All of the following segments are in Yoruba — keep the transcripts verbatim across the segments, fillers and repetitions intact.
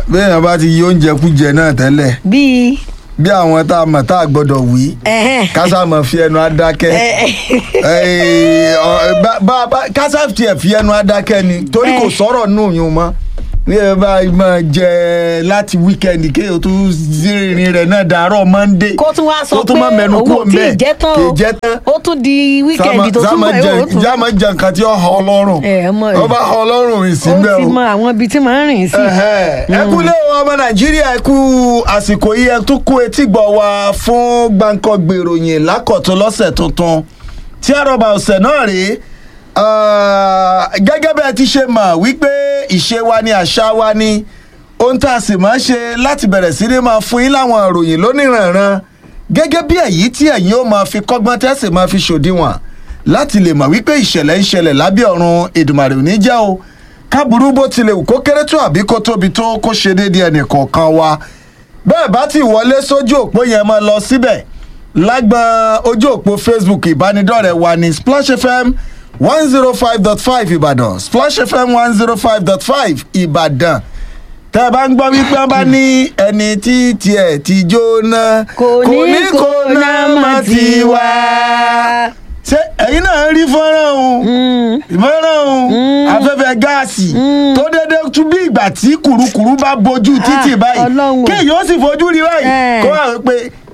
bẹ́ẹ̀ yẹn bá ti yí oúnjẹ kújẹ náà tẹ́lẹ̀. bíi. bí àwọn tá a mọ̀ tá a gbọ́dọ̀ wí. kásá mọ̀ fi ẹnu adákẹ́. kásá tiẹ̀ fi ẹnu adákẹ́ ni torí kò sọ̀rọ̀ nù yún mọ́. ní ẹ bá máa jẹ láti wíkẹ́ndì kéèyàn tó rìnrìn rẹ̀ náà dàárọ̀ mọ́ndé. kó tún wá sọ pé òun tí ì jẹ́ tán o ó tún di wíkẹ́ndì tó tún bọ̀ yóò tún. já máa jẹ nǹkan tí ó họ ọlọ́run ó bá họ ọlọ́run rìn sí bẹ́ẹ̀ o. ó ti mọ àwọn ibi tí màá rìn sí. ẹ kú lé ọmọ nàìjíríà ẹ kú àsìkò yìí ẹ tún kú etí gbọ́ wa fún gbàǹkangbè ìròyìn lákọ̀tún lọ́sẹ̀ tuntun tí àròbà ọ̀sẹ̀ náà rèé. gẹ́gẹ́ bẹ́ẹ̀ ti ṣe mọ̀ wípé ìṣe wa ni àṣà wa ni ohun tá a sì máa ń ṣe láti bẹ̀rẹ̀ sí ní máa fún yín láwọn ìròyìn lóníranran gẹ́gẹ́ bí èyí tí ẹ̀yin ó máa fi kọ́gbọ́n tẹ́sí máa fi ṣòdiwọ̀n láti lè mọ̀ wípé ìṣẹ̀lẹ̀ ń ṣẹlẹ̀ lábẹ́ ọ̀run Èdùmàrè ò ní jẹ́ o káburú bó tilẹ̀ wù kó kéré tó àbí kó tóbi tó kó ṣe déédéé ẹnì kọ̀ọ̀kan wa bẹ́ẹ̀ bá ti wọlé sójú òpó yẹn máa lọ síbẹ̀ lágbọn ojú òpó Facebook ìbánidọ́rẹ̀ẹ́ wa ní Splash F M one zero five dot five Ìbàdàn Splash F M one zero five dot five Ìbàdàn tẹ́ ẹ bá ń gbọ́ wípé wọ́n bá ní ẹni tí tiẹ̀ ti jóná kò ní kò náà má ti wá. ṣé ẹ̀yin náà rí fọ́nrán o ìfọ́nrán o afẹ́fẹ́ gáàsì tó dédé tún bí ìgbà tí kùrukùru bá bojú títì báyìí kéèyàn ó sì fojú rí báyìí kó wà wípé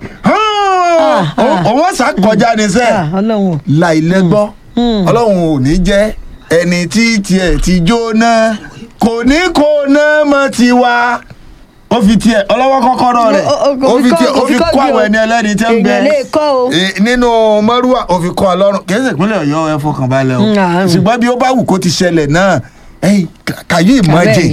òun ọ̀sà kọjá ní sẹ́ẹ̀ láìlẹ́gbọ́ ọlọ́run ò ní jẹ́ ẹni tí tiẹ̀ ti jóná kò ní kó náà mọ́ ti wá ó fi tiẹ̀ ọlọ́wọ́ kọ́kọ́rọ́ rẹ̀ ó fi tiẹ̀ ó fi kó àwọn ẹni ẹlẹ́ni tẹ́ ń bẹ nínú mọ́rúwà ó fi kọ́ ọlọ́run kì í ṣe ìpínlẹ̀ ọ̀yọ́ ẹ fọkàn balẹ̀ o ṣùgbọ́n bí ó bá wù kó ti ṣẹlẹ̀ náà kàyú ìmọ̀jẹ̀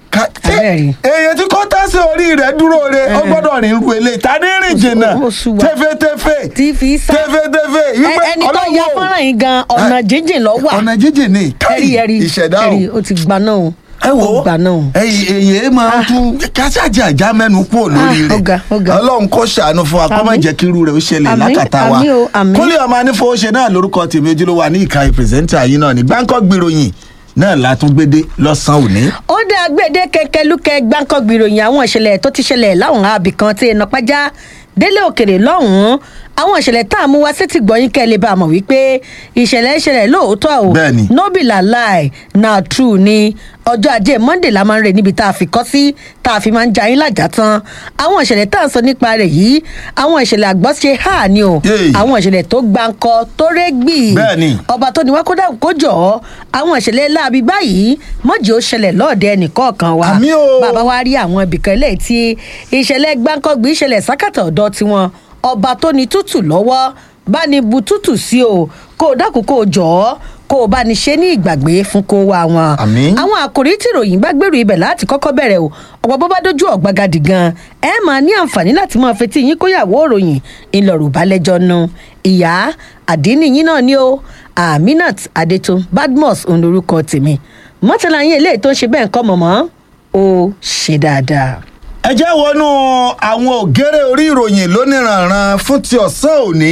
èèyàn tí kò tẹ́sí orí rẹ̀ dúró re ó gbọ́dọ̀ rìn ru eléyìí ta ní rìn jìnnà tẹ́fẹ́tẹ́fẹ́ tẹ́fẹ́tẹ́fẹ́ ẹni tó ya fọ́nrán yìí gan ọ̀nà jíjìn lọ wà ọ̀nà jíjìn ni ìṣẹ̀dá o ó ti gbà náà o ẹ wo èyí máa tún kásájà àjà mẹ́nu kúrò lórí rẹ̀ ọlọ́run kó ṣàánú fún wa kó má jẹ́ kí irú rẹ̀ ó ṣẹlẹ̀ lákàtà wa kólé ọmọ anífowóṣe náà lórúkọ tèmi ojúlówó wa ní ìkànnì pírẹsẹ́ńtà yìí náà ní Gbáǹkọ́gbì ìròyìn náà látúngbédé lọ́sàn-án òní. ó dá gbèdé kẹkẹ lúkẹ Gbáǹkọ́gbì ìròyìn àwọn ìṣẹ̀lẹ̀ tó ti ṣẹlẹ̀ láwọn abì kan tí iná pàjá délé òkèrè lọ́hùn-ún àwọn ìṣẹ̀lẹ̀ tá a mú wá sétí gbọ́yìn kẹ́ lè bá a mọ̀ wípé ìṣẹ̀lẹ̀ ìṣẹ̀lẹ̀ lóòótọ́ o no be la lie na true ni ọjọ́ ajé Monday la máa ń rè níbi tá a fi kọ́ sí tá a fi máa ń jayín lájà tán àwọn ìṣẹ̀lẹ̀ tá a sọ nípa rẹ̀ yìí àwọn ìṣẹ̀lẹ̀ àgbọ́ṣe hà ni o àwọn ìṣẹ̀lẹ̀ tó gbáǹkọ tó rẹ́gbì ọba tó ní wá kó dáhùn kó jọ ọ́ àwọn ìṣẹ̀lẹ̀ láabi báyìí mọ́jì ó ṣẹlẹ̀ lọ́ọ̀dẹ ẹnìkọ̀ọ̀kan wa bàbá wa rí àwọn ibìkan ilé tí ìṣẹ̀lẹ̀ gbáǹkọ́gbì ìṣẹ̀lẹ̀ sákàtà ọ̀dọ́ tiwọn ọba tó ní tútù lọ́wọ́ bá ní bu tútù sí o kó o dákun kó o jọ ọ́ kó o bá ní ṣe ní ìgbàgbé fún kó wa wọn. àwọn àkòrí tí ìròyìn bá gbèrú ibẹ̀ láti kọ́kọ́ bẹ̀rẹ̀ o ọ̀pọ̀ bó bá dójú ọ̀gbagadì gan ẹ máa ní àǹfààní láti máa fetí yín kóyàwó òròyìn ńlọrọ̀ balẹ̀jọ́ nu ìyá àdínní yín náà ni o Aminat Adétun Badmus òun lorúkọ tèmi mọ́tàlá yín eléyìí tó ń ṣe bẹ́ẹ̀ ń kọ́ mọ̀mọ́ ó ṣe dáadáa. ẹ jẹ́ wọnú àwọn ògèrè orí ìròyìn lóníranran fún ti ọ̀sán òní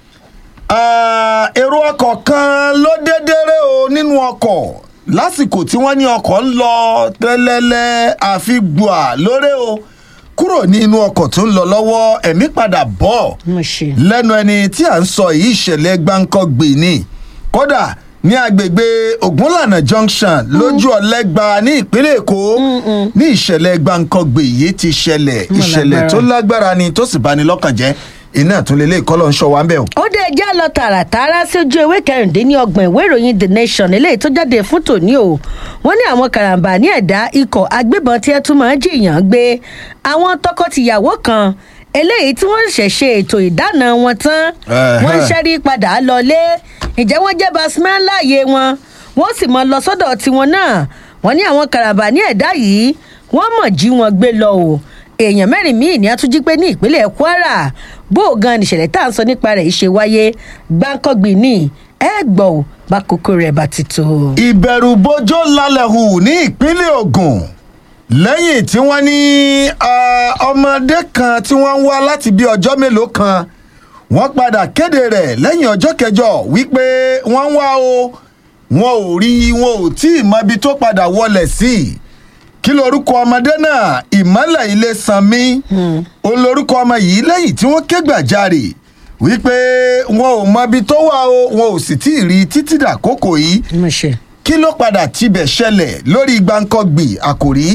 èrò ọkọ̀ kan ló dédéré o nínú ọkọ̀ lásìkò tí wọ́n ní ọkọ̀ ń lọ tẹ́lẹ́lẹ́ àfi gbùà lórí o kúrò ní inú ọkọ̀ tó ń lọ lọ́wọ́ ẹ̀mí padà bọ́ lẹ́nu ẹni tí à ń sọ yìí ìṣẹ̀lẹ̀ Gbáǹkọ́gbì ni kódà ní agbègbè Ògúnlànà junction lójú Ọ̀lẹ́gba ní ìpínlẹ̀ Èkó ní ìṣẹ̀lẹ̀ Gbáǹkọ́gbì yìí ti ṣẹlẹ̀ ìṣẹ̀lẹ̀ tó lágbára ni tó sì bani lọ́kàn jẹ́ iná àtúnlélé ìkọlọ̀ ń ṣọ́ wa ń bẹ̀ o. ó dé ẹjẹ́ lọ tààràtàrà sí ojú ewé kẹrìndínlọ́gbọ̀n ìwé ìròyìn The Nation eléyìí tó jáde fún tòní o wọ́n ní àwọn karambà ní ẹ̀dá ikọ̀ agbébọn tí ẹ tún máa ń jìyàn gbé àwọn tọkọ-tìyàwó kan eléyìí tí wọ́n ṣẹ̀ ṣe ètò ìdáná wọn tán wọ́n ṣẹ́rí padà lọlé ìjẹ́ wọ́n jẹ́ basman láàyè wọn wọ́n sì mọ lọ sọ́dọ̀ tiwọn náà wọ́n ní àwọn karambà ní ẹ̀dá yìí wọ́n mọ̀ jí wọn gbé lọ o èèyàn mẹ́rin míì ní atúnjí pé ní ìpínlẹ̀ Kwara bó o gan nìṣẹ̀lẹ̀ tá à ń sọ nípa rẹ̀ ṣe wáyé Gbáǹkọ́gbì ní ẹ gbọ́ ò bá kókó rẹ̀ bá ti tó. ìbẹ̀rù bójó lálẹ́ hù ní ìpínlẹ̀ Ògùn lẹ́yìn tí wọ́n ní ọmọdé kan tí wọ́n ń wá láti bí ọjọ́ mélòó kan wọ́n padà kéde rẹ̀ lẹ́yìn ọjọ́ kẹjọ wípé wọ́n ń wá o wọn ò rí wọn ò tí ì mọ ibi tó padà wọlé sí kí lorúkọ ọmọdé náà ìmọ́lẹ̀ ilé sanmi òun lorúkọ ọmọ yìí lẹ́yìn tí wọ́n ké gbàjarè wípé wọn ò mọbi tó wà o wọn ò sì tí ì rí títí dàkókò yìí kí ló padà tibẹ̀ ṣẹlẹ̀ lórí gbàǹkangbì àkòrí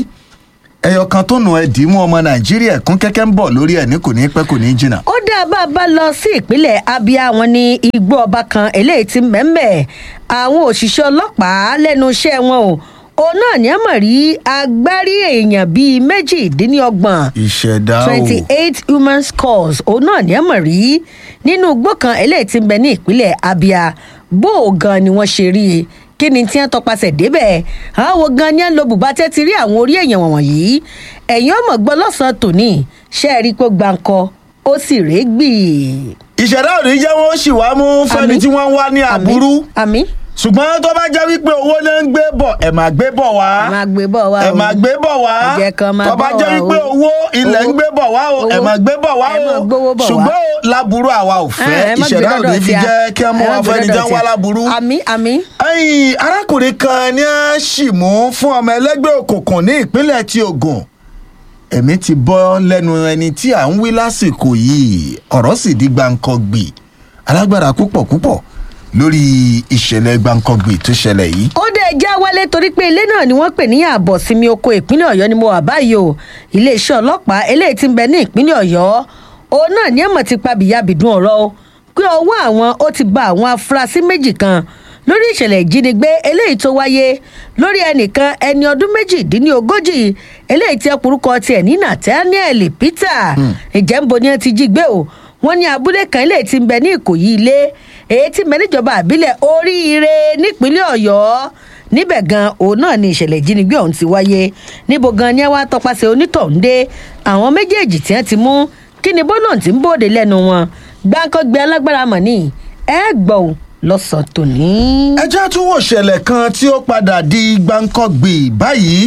ẹyọ kan tó nù ẹ dì í mú ọmọ nàìjíríà kún kẹ́kẹ́ ń bọ̀ lórí ẹ̀ ní kò ní pẹ́ kò ní jìnnà. ó dá bá a bá lọ sí ìpínlẹ̀ abia wọn ní igbó ọba kan eléyìí ti mẹ́mẹ́ àwọn òṣìṣẹ́ ọlọ́pàá lẹ́nu iṣẹ́ wọn o òun náà ní àmọ̀ rí agbárí èèyàn bíi méjìdínlọ́gbọ̀n ìṣẹ̀dá o twenty eight human scores òun náà ní àmọ̀ rí nínú igbó kan eléyìí ti ń bẹ ní ìpínlẹ̀ abia bó o gan ni wọ́n ṣe rí i kí ni tí wọ́n tọpasẹ̀ débẹ̀ àwọn gan ni wọ́n lo bùbátẹ́ ti rí àwọn orí èèyàn wọ̀nyí ẹ̀yìn ọmọ gbọ́ lọ́sàn-án tòní ṣe é rí i pé gbàǹkọ ó sì régbì. ìṣẹ̀dá ò ní jẹ́ wọ́n sì wá mú fẹ́ni tí wọ́n ń wá ní àbúrú àmín ṣùgbọ́n tó bá jẹ́ wípé owó ló ń gbé bọ̀ ẹ̀ máa gbé bọ̀ wá ẹ̀ máa gbé bọ̀ wá ẹ̀ máa gbé bọ̀ wá tó bá jẹ́ wípé owó ilẹ̀ ń gbé bọ̀ wá o ẹ̀ máa gbé bọ̀ wá o ṣùgbọ́n láburú àwa ò fẹ́ ìṣẹ̀dá ò ní fi jẹ́ kí wọ́n mú wa fẹ́ni jẹ́ wá láburú. àmín àmín. ẹ̀yin arákùnrin kan ni a ṣì mú fún ọmọ ẹlẹ́gbẹ́ òkùnkùn ní ìpínlẹ̀ ti Ògùn ẹ̀mí ti bọ́ lẹ́nu ẹni tí à ń wí lásìkò yìí ọ̀rọ̀ sì di gbàǹkangbì alágbára púpọ̀ púpọ̀ lórí ìṣẹ̀lẹ̀ gbàǹkangbì tó ṣẹlẹ̀ yìí. ó dé já wálé torí pé ilé náà ni wọ́n pè ní àbọ̀sími oko ìpínlẹ̀ Ọ̀yọ́ ni mo wà báyìí o iléeṣẹ́ ọlọ́pàá eléyìí tí ń bẹ ní ìpínlẹ̀ Ọ̀yọ́ òun náà ní ẹ̀mọ̀ ti pa bìyàbìdún ọ̀rọ̀ o pé ọwọ́ àwọn ó ti bá àwọn afurasí méjì kan lórí ìṣẹ̀lẹ̀ ìjínigbé eléyìí tó wáyé lórí ẹnìkan ẹni ọdún méjìdínlógójì eléyìí tí ọkùnrúkọ tiẹ̀ ní Nathaniel Peter ìjẹ́nbo ni wọ́n ti jí gbé o wọ́n ní abúlé kan eléyìí tí ń bẹ ní Ìkòyí ilé èyí tí mẹ níjọba àbílẹ̀ Oríire nípínlẹ̀ Ọ̀yọ́ níbẹ̀ gan òun náà ni ìṣẹ̀lẹ̀ ìjínigbé ọ̀hún ti wáyé níbo gan ni ẹ wá tọpasẹ̀ onítọ̀hún dé àwọn méjèèjì tí wọ́n ti mú kí ni bọ́lọ̀ tí ń bòde lẹ́nu wọn gbáǹkọ́gbé alágbára mọ̀ ní ẹ gbọ́ ò lọ́sàn-án tòní. ẹ jẹ́ tún wò ṣẹlẹ̀ kan tí ó padà di gbáǹkọ́gbé báyìí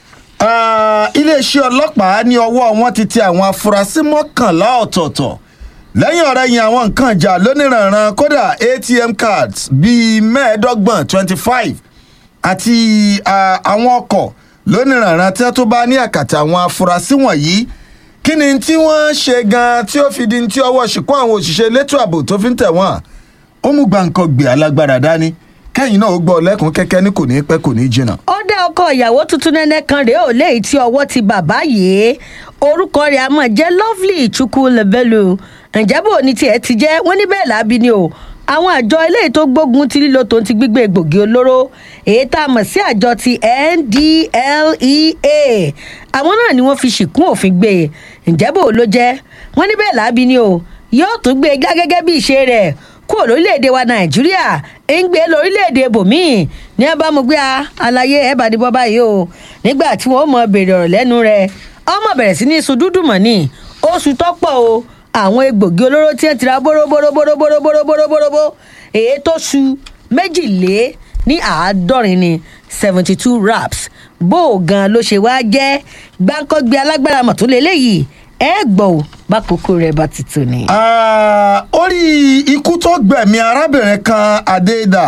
iléeṣẹ́ ọlọ́pàá ní ọwọ́ wọn ti tẹ àwọn afurasí mọ́kànlá ọ̀tọ̀ọ̀tọ̀ lẹ́yìn ọ̀rẹ́ yẹn àwọn nǹkan ìjà lóníranran kódà A T M cards bíi mẹ́ẹ̀ẹ́dọ́gbọ̀n twenty five àti àwọn ọkọ̀ lóníranran tí wọ́n tó bá ní àkàtà àwọn afurasí wọ̀nyí kí ni tí wọ́n ṣe gan-an tí ó fi di tí ọwọ́ ṣìkún àwọn òṣìṣẹ́ elétò ààbò tó fi ń tẹ̀ wọ́n ó mú gbàǹkangbè alágbára dání kẹ́yìn náà ó gbọ́ lẹ́kùn kẹ́kẹ́ ní kò ní pẹ́ kò ní jìnnà. ó dá ọkọ ìyàwó tuntun nẹ́nẹ́ kan rèé ò léyìí tí ọwọ́ ti bàbá yìí orúkọ rẹ̀ a máa jẹ́ Lovely Chukwulebelu ǹjẹ́ bò ní tiẹ̀ ti jẹ́ wọ́n ní bẹ́ẹ̀ lábí ni o àwọn àjọ eléyìí tó gbógun ti lílo tó ń ti gbígbé egbògi olóró èyí tá a mọ̀ sí àjọ ti N D L E A àwọn náà ni wọ́n fi ṣìkún òfin gbé e ǹjẹ́ bò ló jẹ́ wọ́n ní bẹ́ẹ̀ lábí ni o yóò tún gbé e gẹ́gẹ́ bí ìṣe rẹ̀ kúrò lórílẹ̀‐èdè wa Nàìjíríà ń gbé lórílẹ̀‐èdè bòmíì ní ẹ bá mu gbé àlàyé ẹ bá dìbò báyìí o nígbà tí wọ́n mọ béèrè ọ̀rọ̀ lẹ́nu rẹ̀ ọmọ bẹ̀rẹ̀ sí ní iṣu dúdú mọ̀ ní oṣù tọ́pọ̀ o àwọn egbògi olóró tí ẹ ti ra bóróbóróbóróbóróbóróbóróbó èyí tó ṣu méjìlé ní àádọ́rin ní seventy two wraps bó o gan ló ṣe wá jẹ́ gbáǹkọ́gbé alágbára mọ̀ tó lélẹ́yìí ẹ gbọ́ ò bá kókó rẹ̀ bá ti tò ní. orí ikú tó gbẹ̀mí arábìnrin kan Adéda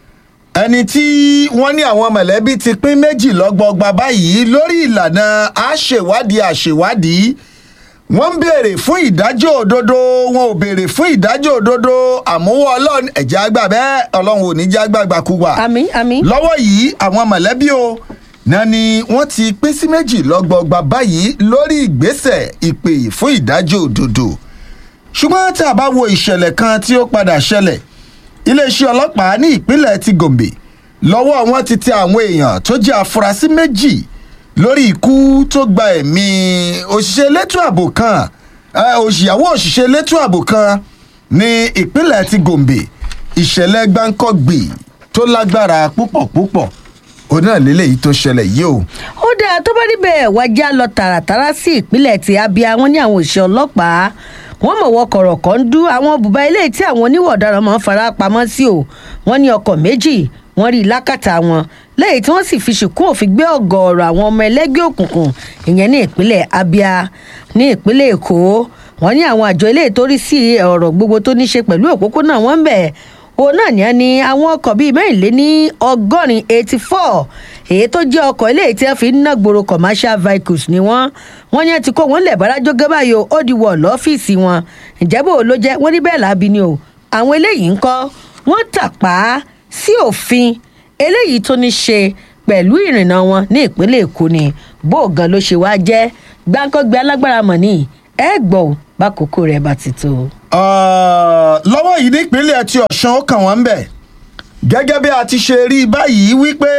ẹni tí wọ́n ní àwọn mọ̀lẹ́bí ti pín méjì lọ́gbọọgba báyìí lórí ìlànà àṣèwádìí àṣèwádìí wọ́n ń béèrè fún ìdájọ́ òdodo wọn ò béèrè fún ìdájọ́ òdodo àmúwọ́ ọlọ́run ẹ̀jẹ̀ àgbà bẹ́ẹ̀ ọlọ́run ò ní jẹ́ àgbàgbàkúgbà. àmín àmín. lọ́wọ́ yìí àwọn mọ̀lẹ́bí o náà ni wọ́n ti pín sí méjì lọ́gbọọgba báyìí lórí ìgbésẹ̀ ìpè fún ìdájọ́ òdodo. ṣùgbọ́n tí a bá wo ìṣẹ̀lẹ̀ kan tí ó padà ṣẹlẹ̀ iléeṣẹ́ ọlọ́pàá ní ìpínlẹ̀ ti Gombe lọ́wọ́ wọn ti tẹ àwọn èèyàn tó jẹ́ afurasí méjì lórí ikú tó gba ẹ̀mí òṣìṣẹ́ elétò ààbò kan òṣìyàwó òṣìṣẹ́ elétò ààbò kan ní ìpínlẹ̀ ti Gombe ìṣẹ̀lẹ̀ gbáǹkọ́gbì tó lágbára púpọ̀ púpọ̀ òun náà lélẹ́yìí tó ṣẹlẹ̀ yìí o. ó dáa tó bá níbẹ̀ wájà lọ tààràtàrà sí ìpínlẹ̀ ti Abia wọn ní àwọn òṣìṣẹ́ ọlọ́pàá wọ́n mọ̀wọ́ kọ̀rọ̀ kan ń dú àwọn bùbá ilé tí àwọn oníwọ̀ ọ̀daràn máa ń fara pamọ́ sí o wọ́n ní ọkọ̀ méjì wọ́n rí lákàtà wọn lẹ́yìn tí wọ́n sì fi ṣìkún òfin gbé ọ̀gọ̀ọ̀rọ̀ àwọn ọmọ ẹlẹ́gbẹ́ òkùnkùn ìyẹn ní ìpínlẹ̀ Abia ní ìpínlẹ̀ Èkó wọ́n ní àwọn àjọ ilé ìtorí sí ọ̀rọ̀ gbogbo tó ní ṣe pẹ̀lú òpópónà wọn ń bẹ̀ òun náà ní ẹni àwọn ọkọ̀ bíi mẹ́rìnléní ọgọ́rin eighty four èyí tó jẹ́ ọkọ̀ eléyìí tí wọ́n fi ń ná gbòòrò commercial vehicles ni wọ́n wọ́n ní ẹ ti kó wọn lẹ̀ bárájọ́ gẹ́ báyìí o ó di wọ̀ lọ́fíìsì wọn ǹjẹ́ bó ló jẹ́ wọ́n ní bẹ́ẹ̀ láabi ni o àwọn eléyìí ń kọ́ wọ́n tàpá sí òfin eléyìí tó ní ṣe pẹ̀lú ìrìnnà wọn ní ìpínlẹ̀ èkó ni bó gan ló ṣe wá jẹ́ gbáǹkọ́gbé alágbára mọ̀ ní ẹ gbọ́ bákòókò rẹ̀ bá ti tó. lọ́wọ́ yìí nípínlẹ̀ tí ọ̀sán ó kàn wọ́n ń bẹ̀ gẹ́gẹ́ bí a ti ṣe rí báyìí wípé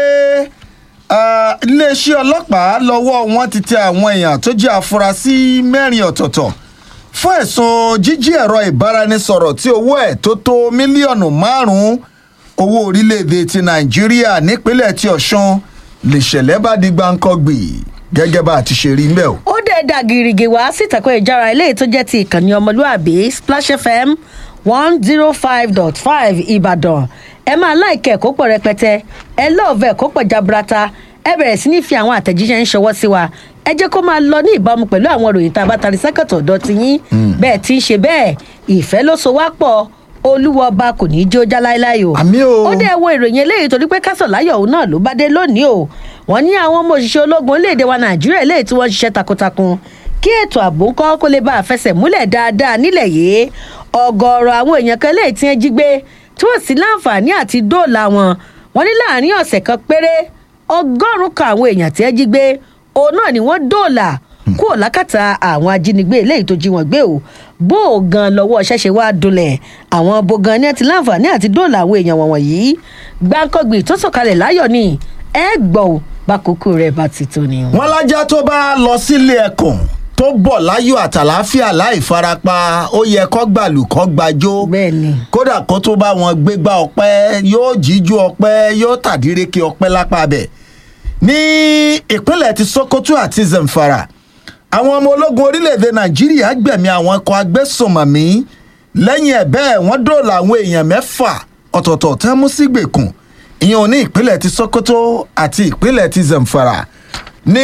iléeṣẹ́ ọlọ́pàá lọ́wọ́ wọn ti tẹ àwọn èèyàn tó jẹ́ àfúrásì mẹ́rin ọ̀tọ̀ọ̀tọ̀ fún ẹ̀sùn jíjí ẹ̀rọ ìbáraẹnisọ̀rọ̀ tí owó ẹ̀ tó tó mílíọ̀nù márùn-ún owó orílẹ̀-èdè ti nàìjíríà nípínlẹ̀ tí ọ̀sán lè ṣẹlẹ̀ bá di gbáǹkọ́gbì gẹ́gẹ́ bá a ti ṣe rí ń bẹ̀ o. ó dẹ̀ dà gírígì wá sí ìtàkùn ìjára eléyìí tó jẹ́ ti ìkànnì ọmọlúàbí splash fm one zero five dot five ìbàdàn ẹ máa láìkẹ́ kó pọ̀ rẹpẹtẹ ẹ lọ́ọ̀vẹ̀ kó pọ̀ jaburata ẹ bẹ̀rẹ̀ sí ní fi àwọn àtẹ̀jíṣẹ́ ń ṣọwọ́ sí wa ẹ jẹ́ kó máa lọ ní ìbámu pẹ̀lú àwọn ìròyìn tá a bá tari sẹ́kẹ̀tọ̀ ọ̀dọ́ ti yín bẹ́ẹ̀ tí ń ṣe bẹ́ẹ̀ ìfẹ́ ló so wá pọ̀ olúwa ọba kò ní í jó já láéláé o. àmì o. ó dẹ̀ wo ìròyìn eléyìí torí pé kásọ̀láyọ̀ òun náà ló bá dé lónìí o wọ́n ní àwọn ọmọ òṣìṣẹ́ ológun orílẹ̀-èdè wa nàìjíríà eléyìí tí wọ́n ṣiṣẹ́ takuntakun kí ètò ààbò ń kọ́ kó lè bá a fẹsẹ̀ múlẹ̀ dáadáa nílẹ̀ yìí ọ̀gọ̀ọ̀rọ̀ àwọn èèyàn kan eléyìí tí wọ́n jí gbé tí wọ́n sì láǹfààní àti dóòlà wọn wọ́n ní láàrin ọ̀sẹ̀ kan péré ọgọ́rùn-ún kan àwọn èèyàn tí wọ́n jí gbé òun náà ni wọ́n dóòlà kúrò lákàtà àwọn ajínigbé eléyìí tó jí wọn gbé o bó o gan lọ́wọ́ ṣẹ̀ṣẹ̀ wá dulẹ̀ àwọn bo gan ni ẹ ti láǹfààní àti dóòlà àwọn èèyàn wọ̀nyí gbáǹkọ́gbì tó sọ̀kalẹ̀ láyọ̀ ni ẹ gbọ́ ò bákòókò rẹ̀ bá ti tó ni. wọ́n lájà tó bá lọ sílé ẹkùn tó bọ̀ láyọ̀ àtàláfíà láì farapa ó yẹ kó gbàlù kó gbàjó bẹ́ẹ̀ni kódà kó tó bá wọn gbégbá ọpẹ́ yóò jíjú ọpẹ́ yóò tàdíreke ọpẹ́ lápá bẹ̀ ní ìpínlẹ̀ ti sokoto àti zamfara àwọn ọmọ ológun orílẹ̀-èdè nàìjíríà gbẹ̀mí àwọn ikọ̀ agbésùnmọ̀mí lẹ́yìn ẹ̀ bẹ́ẹ̀ wọ́n dóòlà àwọn èèyàn mẹ́fà ọ̀tọ̀ọ̀tọ̀ tẹ́ mú sígbèkùn ìyẹn ní ìpínlẹ̀ ti sokoto àti ìpínlẹ̀ ti zamfara ní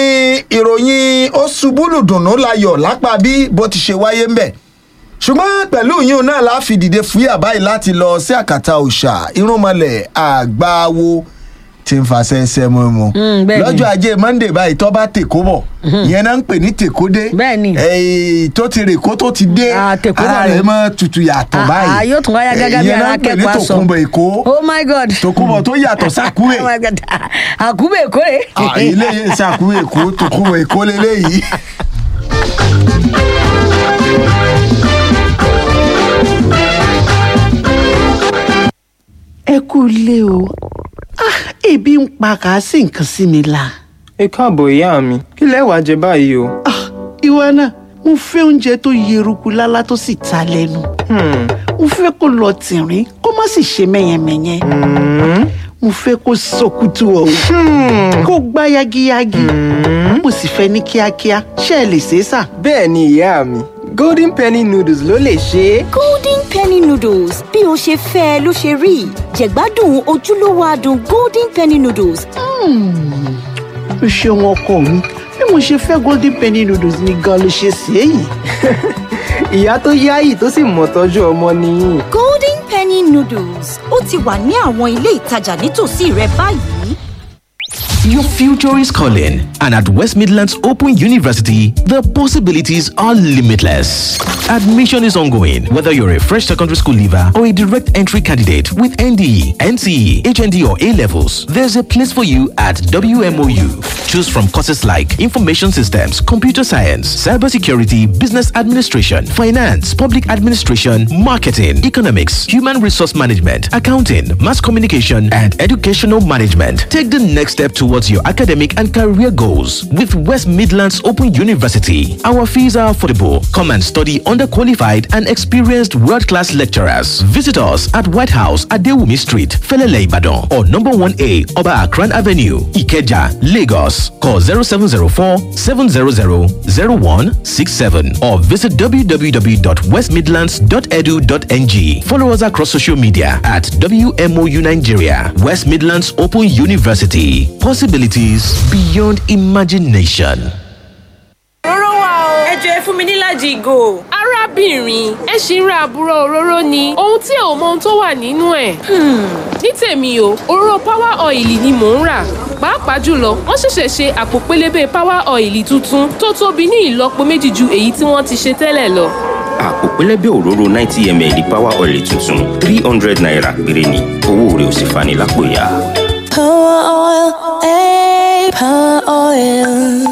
ìròyìn ó ṣubú lùdùnnú láyọ̀ lápá bí bó ti ṣe wáyé ń bẹ̀ ṣùgbọ́n pẹ̀lú yìí náà la fi dìde fúyà báyìí láti lọ sí àkàtà òòṣà irúnmọlẹ̀ àgbáwo tí ń fa sẹ́sẹ́ mọ́ mu lọ́jọ́ ajé monday báyìí tó bá tèkó bọ̀ ìyẹn náà ń pè ní tèkódé tó ti rèkó tó ti dé ara rẹ̀ mọ́ tutù yàtọ̀ báyìí yóò tún wáyà gẹ́gẹ́ bí ara kẹ́kọ̀ọ́ aṣọ ìyẹn náà ń pè ní tòkunbọ̀ èkó oh my god tòkunbọ̀ tó yàtọ̀ sàkúrè àkúbẹ̀ èkó rẹ̀ ilé yẹn sàkúrè èkó tòkunbọ̀ èkó lélẹ́yìí. ẹ kú ilé o ah ebi ń pa kàásì nǹkan sí mi la. ẹ káàbọ̀ ìyá mi kí lẹ wá jẹ báyìí o. ah ìwọ náà mo fẹ́ oúnjẹ tó yeruku lálá tó sì ta lẹ́nu. mo fẹ́ kó lọ tìrín kó má sì ṣe mẹ́yẹmẹ́yẹ. mo fẹ́ kó sọkútù ọ̀hún kó gbá yagiyagi. mo sì fẹ́ ní kíákíá ṣé ẹ lè ṣe é sà. bẹ́ẹ̀ ni ìyá mi golden penny noodles ló lè ṣe é. golden penny noodles bí o ṣe fẹ́ ẹ ló ṣe rí jẹ̀gbádùn ojúlówó adùn golden penny noodles. o ṣeun ọkọ mi bí mo ṣe fẹ́ golden penny noodles ni gan ló ṣe sí èyí. ìyá tó yáyì tó sì mọ̀ tọ́jú ọmọ nìyí. golden penny noodles ó ti wà ní àwọn ilé ìtajà nítòsí rẹ báyìí. Your future is calling, and at West Midlands Open University, the possibilities are limitless. Admission is ongoing, whether you're a fresh secondary school leaver or a direct entry candidate with N D E, N C E, H N D, or A levels. There's a place for you at W M O U. Choose from courses like Information Systems, Computer Science, Cybersecurity, Business Administration, Finance, Public Administration, Marketing, Economics, Human Resource Management, Accounting, Mass Communication, and Educational Management. Take the next step towards your academic and career goals with West Midlands Open University. Our fees are affordable. Come and study under qualified and experienced world-class lecturers. Visit us at White House at Dewumi Street, Felele Ibadan, or number one A, Oba Akran Avenue, Ikeja, Lagos. Call zero seven zero four, seven zero zero, zero one six seven or visit w w w dot west midlands dot e d u dot n g. Follow us across social media at W M O U Nigeria. West Midlands Open University. Possibilities beyond imagination. Òróró wà o. Ẹ jọ̀ọ́ ẹ fún mi nílàjì ìgò. Arábìnrin, ẹ ṣì ń ra àbúrò òróró ni. Ohun tí ò mọ ohun tó wà nínú ẹ̀. Ní tèmi o, òróró power oil ni mò ń rà. pàápàá jùlọ wọ́n ṣẹ̀ṣẹ̀ ṣe àpò pélébé power oil tuntun tó tóbi ní ìlọ́po méjì ju èyí tí wọ́n ti ṣe tẹ́lẹ̀ lọ. àpò pẹlẹbẹ òróró ninety ml power oil tuntun three hundred naira péré ni owó rẹ̀ ò sì fani lápò ya. Power oil, eh, power oil.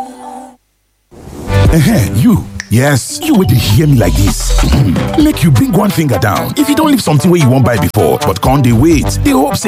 Ehen, you. Yes, you would hear me like this. Make you bring one finger down. If you don't leave something where you won't buy before, but can't they wait? They hope say